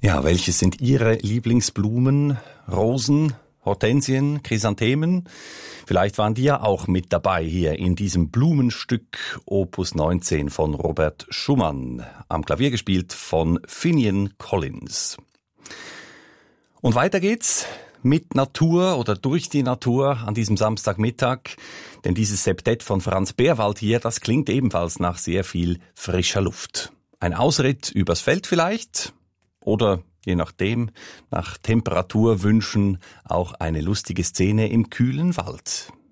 Ja, welches sind Ihre Lieblingsblumen? Rosen, Hortensien, Chrysanthemen? Vielleicht waren die ja auch mit dabei hier in diesem Blumenstück Opus 19 von Robert Schumann, am Klavier gespielt von Finian Collins. Und weiter geht's mit Natur oder durch die Natur an diesem Samstagmittag, denn dieses Septett von Franz Berwald hier, das klingt ebenfalls nach sehr viel frischer Luft. Ein Ausritt übers Feld vielleicht? Oder, je nachdem, nach Temperaturwünschen auch eine lustige Szene im kühlen Wald.